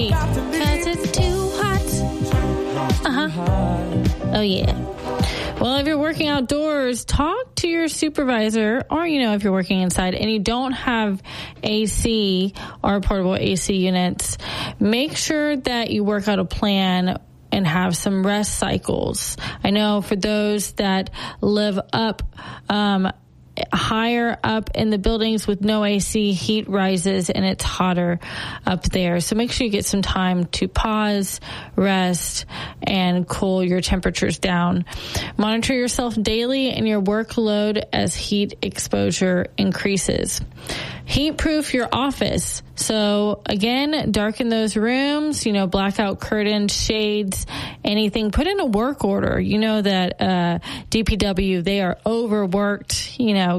AC. Because it's too hot. Oh, yeah. Well, if you're working outdoors, talk to your supervisor, or, if you're working inside and you don't have AC or portable AC units, make sure that you work out a plan and have some rest cycles. I know for those that live up, higher up in the buildings with no AC, heat rises and it's hotter up there. So make sure you get some time to pause, rest, and cool your temperatures down. Monitor yourself daily and your workload as heat exposure increases. Heat proof your office. So again, darken those rooms, blackout curtains, shades, anything. Put in a work order. You know that DPW, they are overworked.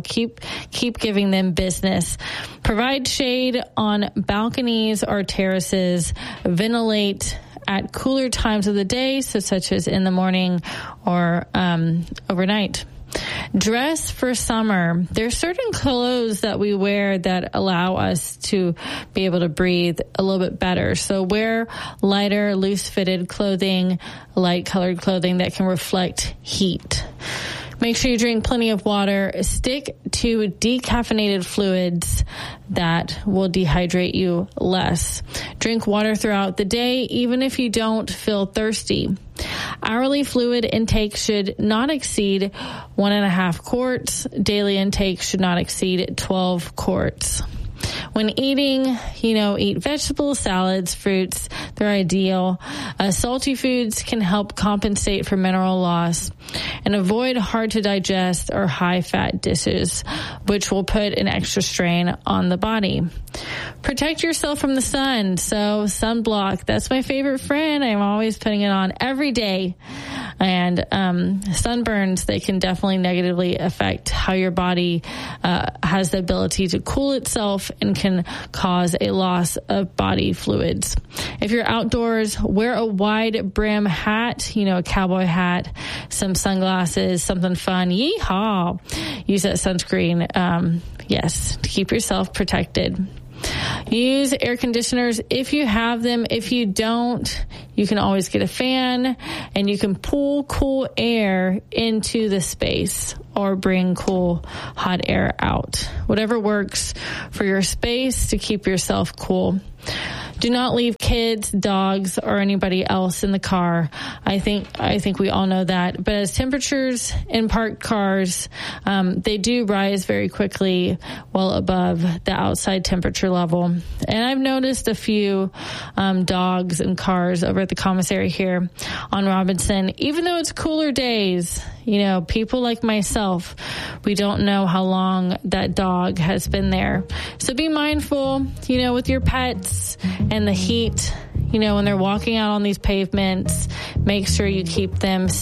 Keep giving them business. Provide shade on balconies or terraces. Ventilate at cooler times of the day, such as in the morning or overnight. Dress for summer. There's certain clothes that we wear that allow us to be able to breathe a little bit better. So wear lighter, loose-fitted clothing, light-colored clothing that can reflect heat. Make sure you drink plenty of water. Stick to decaffeinated fluids that will dehydrate you less. Drink water throughout the day, even if you don't feel thirsty. Hourly fluid intake should not exceed 1.5 quarts. Daily intake should not exceed 12 quarts. When eating, eat vegetables, salads, fruits. They're ideal. Salty foods can help compensate for mineral loss. And avoid hard to digest or high-fat dishes, which will put an extra strain on the body. Protect yourself from the sun. So sunblock, that's my favorite friend. I'm always putting it on every day. And sunburns, they can definitely negatively affect how your body has the ability to cool itself and can cause a loss of body fluids. If you're outdoors, wear a wide brim hat, a cowboy hat, some sunglasses, something fun. Yeehaw! Use that sunscreen, to keep yourself protected. Use air conditioners if you have them. If you don't, you can always get a fan and you can pull cool air into the space or bring cool hot air out. Whatever works for your space to keep yourself cool. Do not leave kids, dogs, or anybody else in the car. I think we all know that. But as temperatures in parked cars, they do rise very quickly, well above the outside temperature level. And I've noticed a few dogs and cars over at the commissary here on Robinson. Even though it's cooler days, people like myself, we don't know how long that dog has been there. So be mindful, with your pets and the heat, when they're walking out on these pavements, make sure you keep them safe.